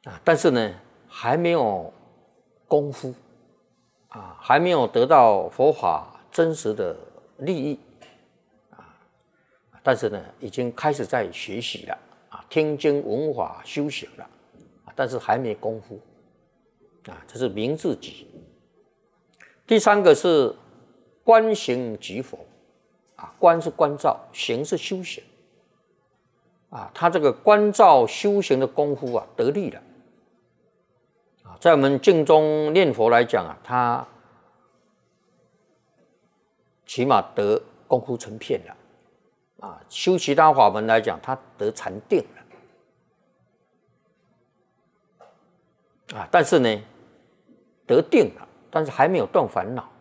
但是呢，还没有功夫还没有得到佛法真实的利益但是呢，已经开始在学习了听经闻法修行了但是还没功夫这是明智己。第三个是观行即佛观是观照，行是修行他这个观照修行的功夫得力了在我们净宗念佛来讲他起码得功夫成片了修其他法门来讲，他得禅定了但是呢，得定了，但是还没有断烦恼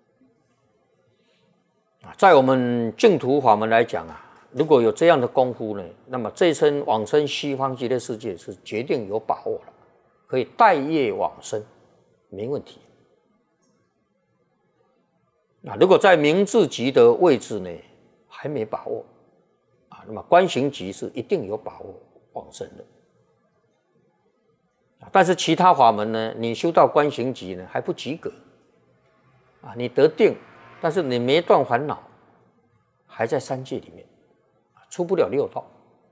在我们净土法门来讲如果有这样的功夫呢，那么这一生往生西方极乐世界是决定有把握了，可以带业往生，没问题。如果在明智级的位置呢，还没把握那么观行级是一定有把握往生的。但是其他法门呢，你修到观行级呢还不及格你得定，但是你没断烦恼，还在三界里面出不了六道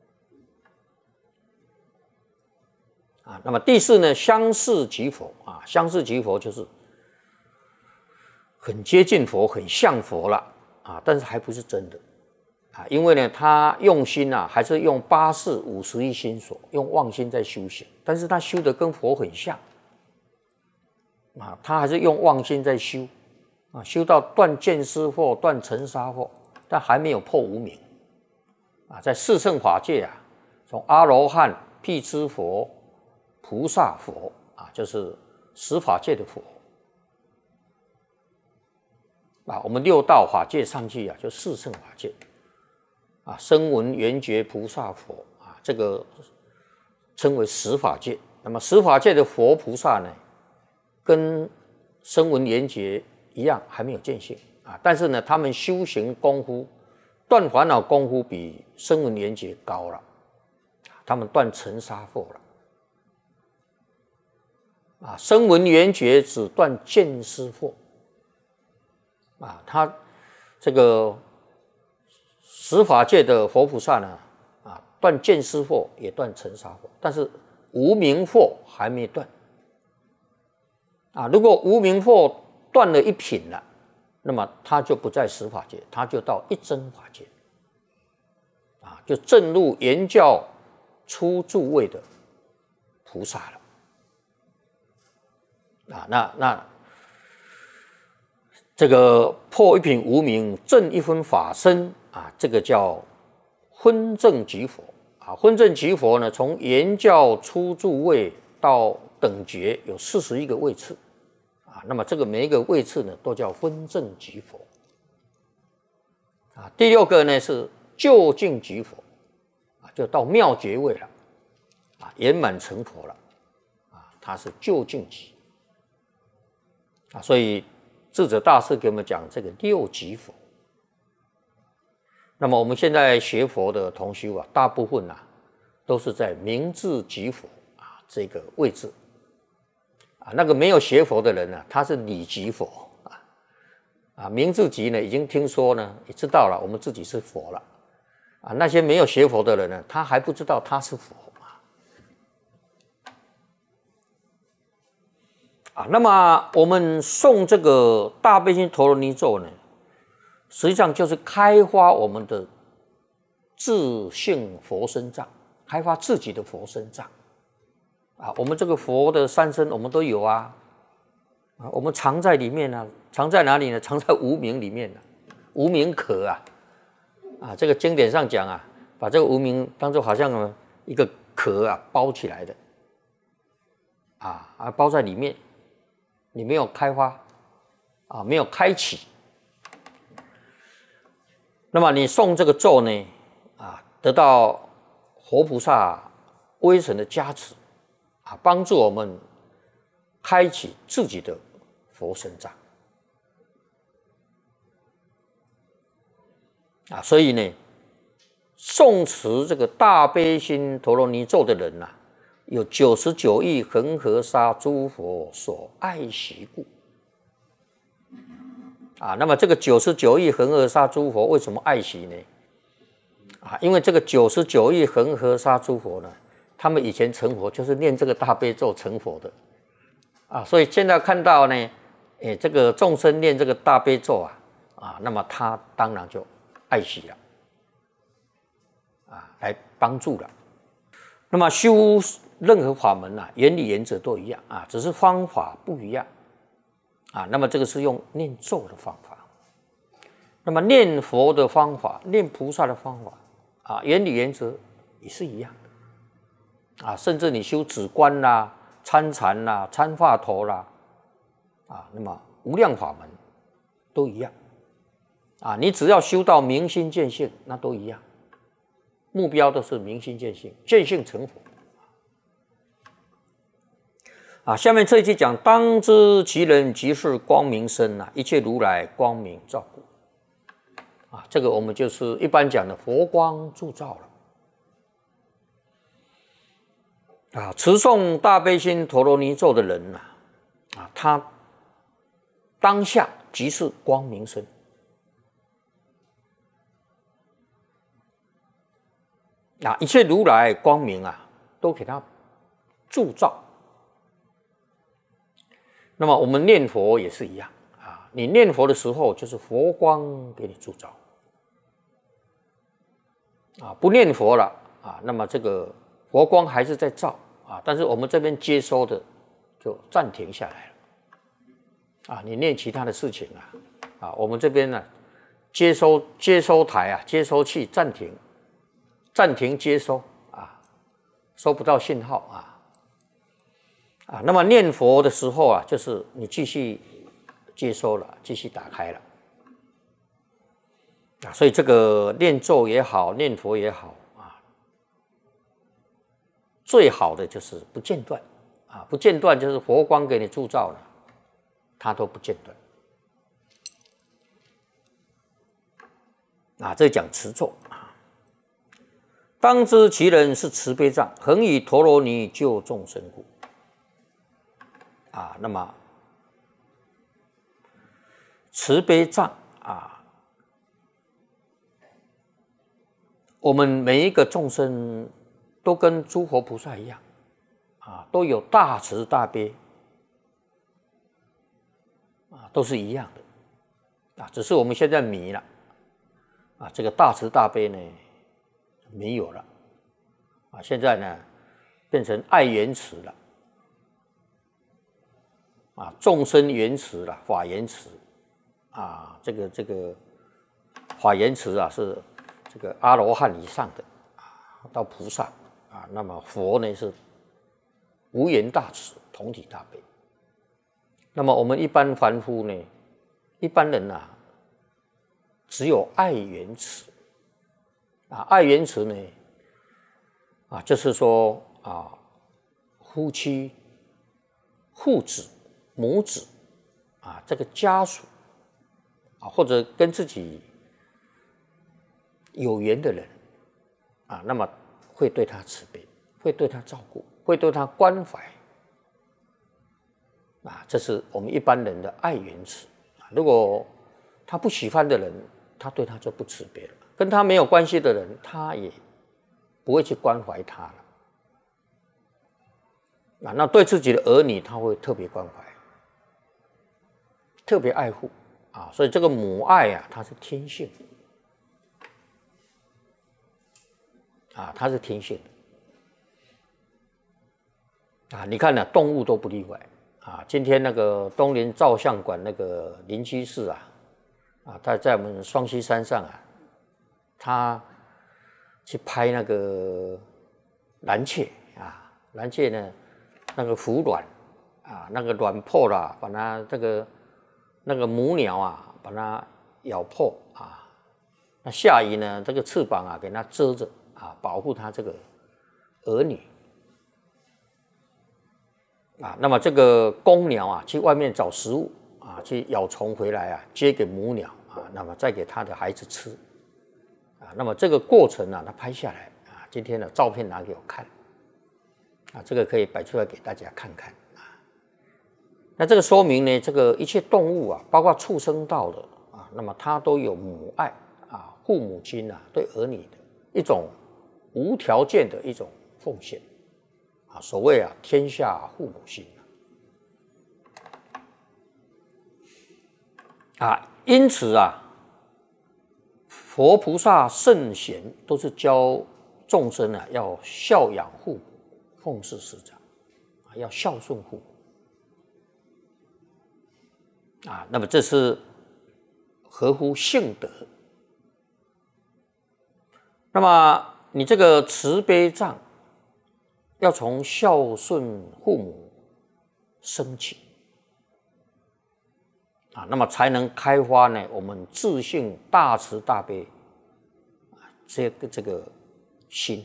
那么第四呢，相似即佛相似即佛就是很接近佛，很像佛了但是还不是真的因为呢，他用心还是用八识51心所，用妄心在修行，但是他修的跟佛很像他还是用妄心在修修到断见思惑、断尘沙惑，但还没有破无明在四圣法界从阿罗汉、辟支佛、菩萨佛就是十法界的佛我们六道法界上去就四圣法界声闻缘觉菩萨佛这个称为十法界。那么十法界的佛菩萨呢，跟声闻缘觉一样还没有见性但是呢，他们修行功夫、断烦恼功夫比声闻缘觉高了，他们断尘沙惑了声闻缘觉只断见思惑他这个十法界的佛菩萨呢断见思惑也断尘沙惑，但是无明惑还没断如果无明惑断了一品了，那么他就不在十法界，他就到一真法界就证入圆教初住位的菩萨了那这个破一品无明，证一分法身这个叫昏正即佛昏正即佛呢，从圆教初住位到等觉有41个位次那么这个每一个位次呢，都叫昏正即佛第六个呢是究竟即佛就到妙觉位了圆满成佛了它是究竟即所以智者大师给我们讲这个六即佛。那么我们现在学佛的同修大部分都是在明智即佛这个位置那个没有学佛的人他是理即佛明智即呢已经听说呢，也知道了我们自己是佛了那些没有学佛的人呢，他还不知道他是佛那么我们诵这个大悲心陀罗尼咒呢，实际上就是开发我们的自性佛身藏，开发自己的佛身藏我们这个佛的三身我们都有我们藏在里面藏在哪里呢？藏在无明里面无明壳这个经典上讲把这个无明当作好像一个壳包起来的包在里面，你没有开发没有开启。那么你诵这个咒呢得到佛菩萨威神的加持帮助我们开启自己的佛身藏所以呢，诵持这个大悲心陀罗尼咒的人有99亿恒河沙诸佛所爱惜故。那么这个99亿恒河沙诸佛为什么爱惜呢？因为这个99亿恒河沙诸佛呢，他们以前成佛就是念这个大悲咒成佛的，所以现在看到呢，这个众生念这个大悲咒那么他当然就爱惜了，来帮助了。那么修任何法门原理原则都一样只是方法不一样那么这个是用念咒的方法，那么念佛的方法、念菩萨的方法原理原则也是一样的甚至你修止观啦、参禅啦、参话头啦那么无量法门都一样你只要修到明心见性，那都一样，目标都是明心见性，见性成佛下面这一句讲，当知其人即是光明身一切如来光明照故这个我们就是一般讲的佛光铸照了持诵大悲心陀罗尼咒的人他当下即是光明身一切如来光明都给他铸照。那么我们念佛也是一样你念佛的时候就是佛光给你铸照不念佛了那么这个佛光还是在照但是我们这边接收的就暂停下来了你念其他的事情我们这边呢接收台接收器暂停接收收不到信号那么念佛的时候就是你继续接收了，继续打开了所以这个念咒也好，念佛也好最好的就是不间断不间断就是佛光给你铸照了，它都不间断这讲持咒当知其人是慈悲藏，恒以陀罗尼救众生故那么慈悲藏我们每一个众生都跟诸佛菩萨一样都有大慈大悲都是一样的只是我们现在迷了这个大慈大悲呢没有了现在呢变成爱缘慈了众生缘慈了，法缘慈这个法缘慈是这个阿罗汉以上的到菩萨那么佛呢是无缘大慈，同体大悲。那么我们一般凡夫呢，一般人只有爱缘慈爱缘慈呢就是说夫妻、父子、母子这个家属或者跟自己有缘的人那么会对他慈悲，会对他照顾，会对他关怀这是我们一般人的爱缘慈如果他不喜欢的人，他对他就不慈悲了，跟他没有关系的人，他也不会去关怀他了那对自己的儿女，他会特别关怀，特别爱护所以这个母爱它是天性它是天性你看动物都不例外今天那个东林照相馆那个林居士他在我们双溪山上他去拍那个蓝雀蓝雀呢那个孵卵那个卵破了，把它那个母鸟把它咬破那下移呢这个翅膀给它遮着保护它这个儿女那么这个公鸟去外面找食物去咬虫回来接给母鸟那么再给它的孩子吃那么这个过程他拍下来今天的照片拿给我看这个可以摆出来给大家看看啊。那这个说明呢，这个一切动物啊，包括畜生道的啊，那么它都有母爱啊，父母亲啊对儿女的一种无条件的一种奉献啊。所谓啊，天下父母心啊，因此啊，佛菩萨圣贤都是教众生啊，要孝养父母，奉事师长啊，要孝顺父母啊。那么这是合乎性德。那么你这个慈悲藏要从孝顺父母升起啊，那么才能开发呢我们自性大慈大悲这个心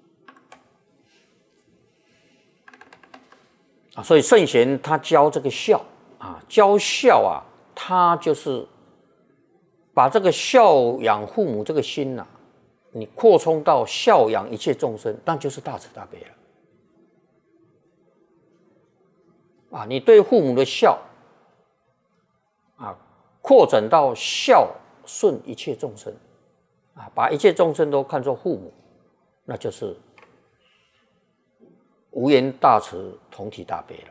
啊。所以圣贤他教这个孝啊，教孝啊，他就是把这个孝养父母这个心啊，你扩充到孝养一切众生，那就是大慈大悲了啊。你对父母的孝啊，扩展到孝顺一切众生啊，把一切众生都看作父母，那就是无缘大慈，同体大悲了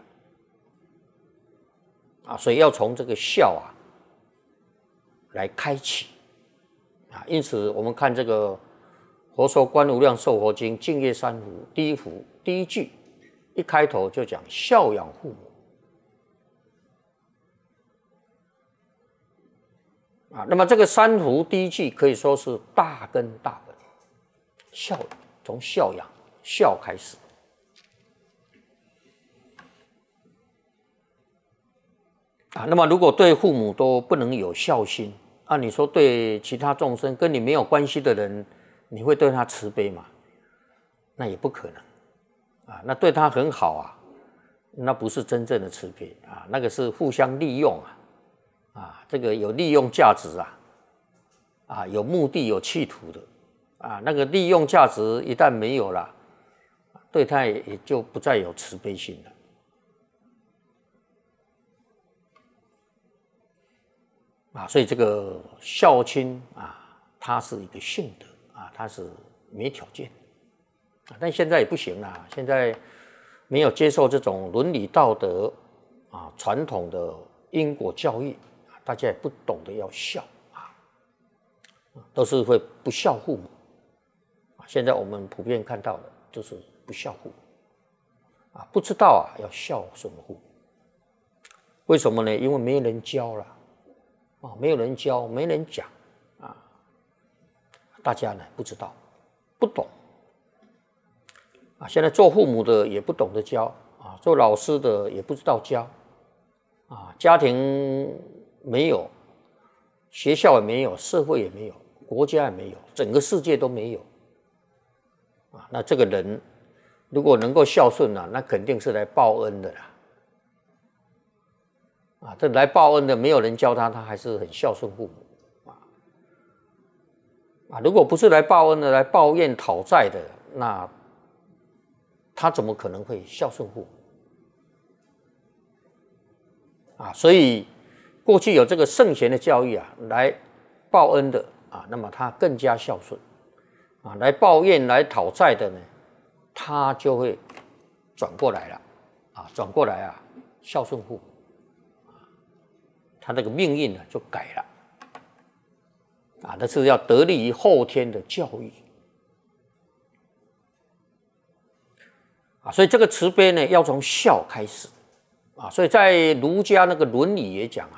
啊。所以要从这个孝啊来开启啊。因此，我们看这个《佛说观无量寿佛经》净业三福第一福第一句，一开头就讲孝养父母。啊，那么这个三福第一句可以说是大根大本，孝从孝养孝开始啊。那么如果对父母都不能有孝心啊，你说对其他众生跟你没有关系的人，你会对他慈悲吗？那也不可能啊。那对他很好啊，那不是真正的慈悲啊，那个是互相利用啊。啊，这个有利用价值啊，有目的有企图的啊，那个利用价值一旦没有了，对他也就不再有慈悲心了啊。所以这个孝亲啊，它是一个性德啊，它是没条件啊。但现在也不行啦，现在没有接受这种伦理道德啊，传统的因果教育。大家也不懂得要孝啊，都是会不孝父母。现在我们普遍看到的就是不孝父母啊，不知道啊要孝顺父母。为什么呢？因为没人教了啊，没有人教，没人讲啊，大家呢不知道，不懂啊。现在做父母的也不懂得教啊，做老师的也不知道教啊，家庭没有，学校也没有，社会也没有，国家也没有，整个世界都没有啊。那这个人如果能够孝顺啊，那肯定是来报恩的啦啊。这来报恩的，没有人教他，他还是很孝顺父母啊。如果不是来报恩的，来抱怨讨债的，那他怎么可能会孝顺父母啊？所以过去有这个圣贤的教育啊，来报恩的啊，那么他更加孝顺啊；来抱怨、来讨债的呢，他就会转过来了啊，转过来啊，孝顺父母啊，他那个命运呢就改了啊。那是要得力于后天的教育啊，所以这个慈悲呢，要从孝开始啊。所以在儒家那个伦理也讲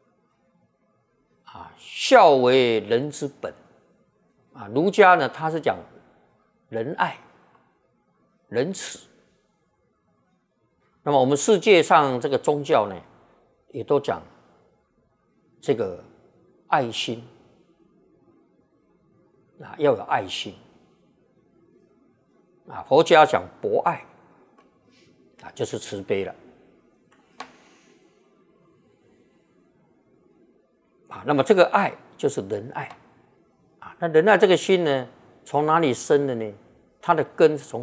孝为人之本啊。儒家呢，他是讲仁爱、仁慈。那么我们世界上这个宗教呢，也都讲这个爱心啊，要有爱心啊。佛家讲博爱啊，就是慈悲了。那么这个爱就是仁爱啊。那仁爱这个心呢，从哪里生的呢？它的根是从